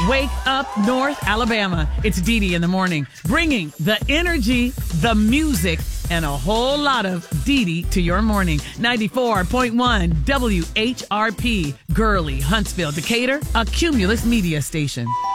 Wake up North Alabama. It's Dee Dee in the morning, bringing the energy, the music, and a whole lot of Dee Dee to your morning. 94.1 WHRP, Gurley, Huntsville, Decatur, a Cumulus media station.